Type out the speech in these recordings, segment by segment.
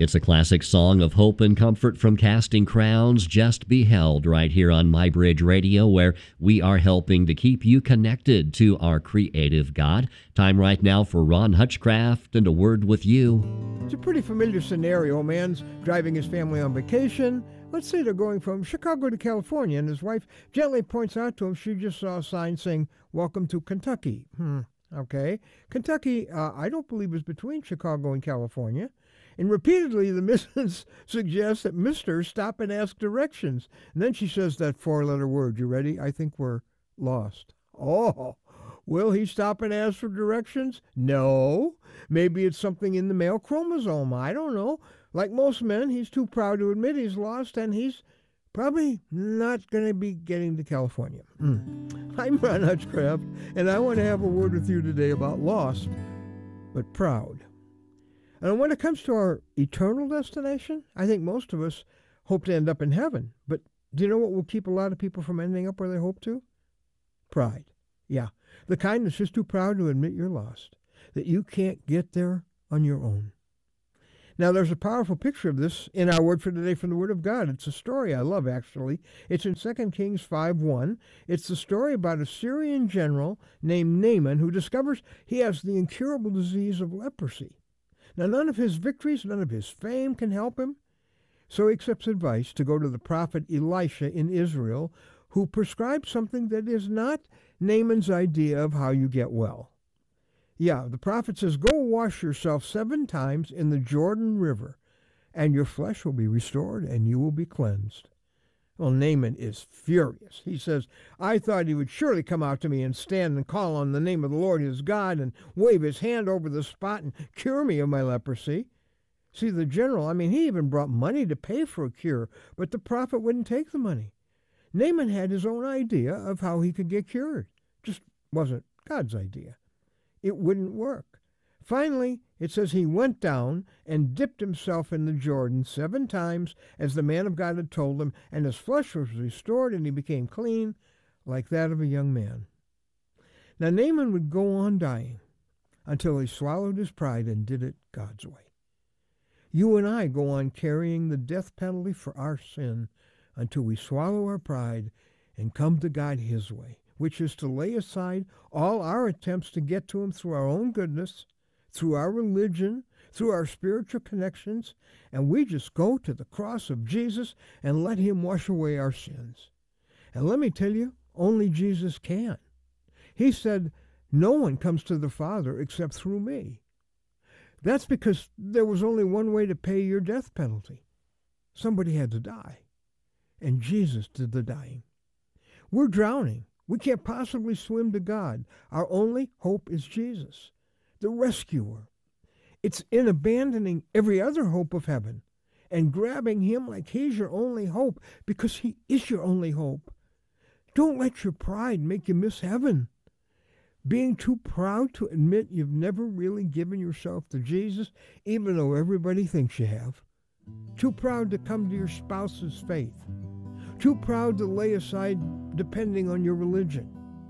It's a classic song of hope and comfort from Casting Crowns, Just Be Held, right here on My Bridge Radio, where we are helping to keep you connected to our creative God. Time right now for Ron Hutchcraft and A Word With You. It's a pretty familiar scenario. A man's driving his family on vacation. Let's say they're going from Chicago to California, and his wife gently points out to him she just saw a sign saying, "Welcome to Kentucky." Okay. Kentucky, I don't believe, is between Chicago and California. And repeatedly, the missus suggests that Mr. stop and ask directions. And then she says that four-letter word. You ready? I think we're lost. Oh, will he stop and ask for directions? No. Maybe it's something in the male chromosome. I don't know. Like most men, he's too proud to admit he's lost, and he's probably not going to be getting to California. I'm Ron Hutchcraft, and I want to have a word with you today about lost, but proud. And when it comes to our eternal destination, I think most of us hope to end up in heaven. But do you know what will keep a lot of people from ending up where they hope to? Pride. Yeah, the kind that's just too proud to admit you're lost, that you can't get there on your own. Now, there's a powerful picture of this in our word for today from the Word of God. It's a story I love, actually. It's in 2 Kings 5:1. It's the story about a Syrian general named Naaman who discovers he has the incurable disease of leprosy. Now, none of his victories, none of his fame can help him, so he accepts advice to go to the prophet Elisha in Israel, who prescribes something that is not Naaman's idea of how you get well. Yeah, the prophet says, "Go wash yourself 7 times in the Jordan River, and your flesh will be restored, and you will be cleansed." Well, Naaman is furious. He says, "I thought he would surely come out to me and stand and call on the name of the Lord his God and wave his hand over the spot and cure me of my leprosy." See, the general, he even brought money to pay for a cure, but the prophet wouldn't take the money. Naaman had his own idea of how he could get cured. Just wasn't God's idea. It wouldn't work. Finally, it says he went down and dipped himself in the Jordan 7 times, as the man of God had told him, and his flesh was restored, and he became clean, like that of a young man. Now, Naaman would go on dying until he swallowed his pride and did it God's way. You and I go on carrying the death penalty for our sin until we swallow our pride and come to God his way, which is to lay aside all our attempts to get to him through our own goodness, through our religion, through our spiritual connections, and we just go to the cross of Jesus and let him wash away our sins. And let me tell you, only Jesus can. He said, "No one comes to the Father except through me." That's because there was only one way to pay your death penalty. Somebody had to die, and Jesus did the dying. We're drowning. We can't possibly swim to God. Our only hope is Jesus, the rescuer. It's in abandoning every other hope of heaven and grabbing him like he's your only hope, because he is your only hope. Don't let your pride make you miss heaven. Being too proud to admit you've never really given yourself to Jesus, even though everybody thinks you have. Too proud to come to your spouse's faith. Too proud to lay aside depending on your religion.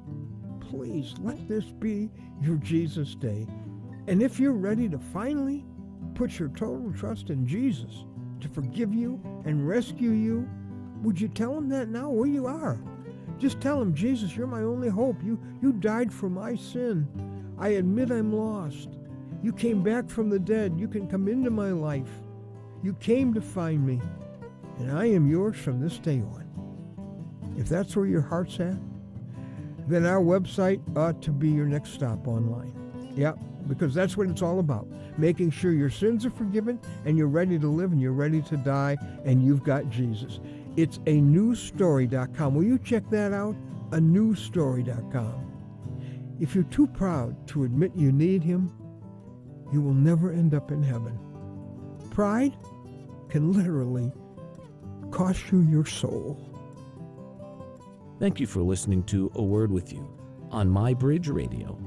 Please let this be your Jesus day. And if you're ready to finally put your total trust in Jesus to forgive you and rescue you, would you tell him that now where you are? Just tell him, "Jesus, you're my only hope. You died for my sin. I admit I'm lost. You came back from the dead. You can come into my life. You came to find me, and I am yours from this day on." If that's where your heart's at, then our website ought to be your next stop online. Yeah, because that's what it's all about. Making sure your sins are forgiven, and you're ready to live, and you're ready to die, and you've got Jesus. It's anewstory.com. Will you check that out? anewstory.com. If you're too proud to admit you need him, you will never end up in heaven. Pride can literally cost you your soul. Thank you for listening to A Word With You on My Bridge Radio.